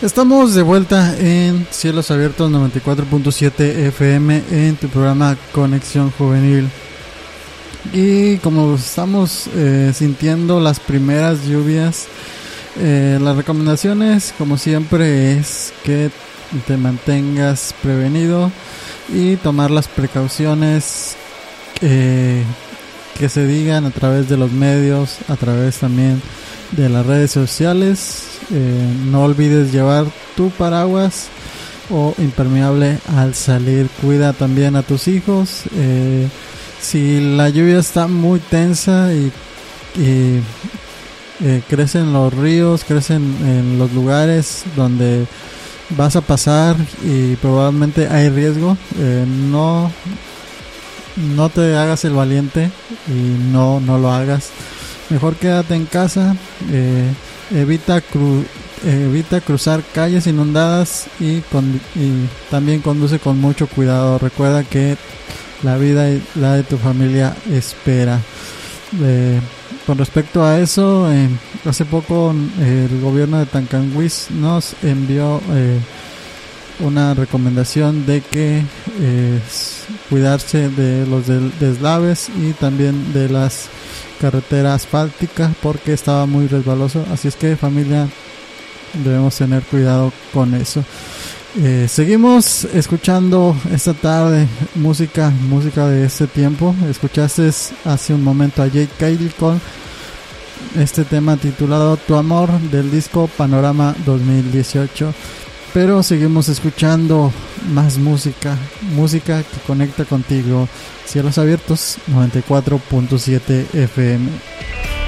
Estamos de vuelta en Cielos Abiertos 94.7 FM en tu programa Conexión Juvenil. Y como estamos sintiendo las primeras lluvias, las recomendaciones, como siempre, es que te mantengas prevenido y tomar las precauciones que se digan a través de los medios, a través también de las redes sociales. No olvides llevar tu paraguas o impermeable al salir. Cuida también a tus hijos. Si la lluvia está muy tensa y crecen los ríos, crecen en los lugares donde vas a pasar y probablemente hay riesgo, no te hagas el valiente y no lo hagas. Mejor quédate en casa. Evita cruzar calles inundadas y también conduce con mucho cuidado. Recuerda que la vida y la de tu familia espera. Con respecto a eso, hace poco el gobierno de Tancanwis nos envió una recomendación de que cuidarse de los deslaves y también de las carretera asfáltica porque estaba muy resbaloso, así es que familia, debemos tener cuidado con eso. Seguimos escuchando esta tarde música de este tiempo. Escuchaste hace un momento a Jake Cale con este tema titulado Tu Amor del disco Panorama 2018, pero seguimos escuchando más música que conecta contigo. Cielos Abiertos 94.7 FM.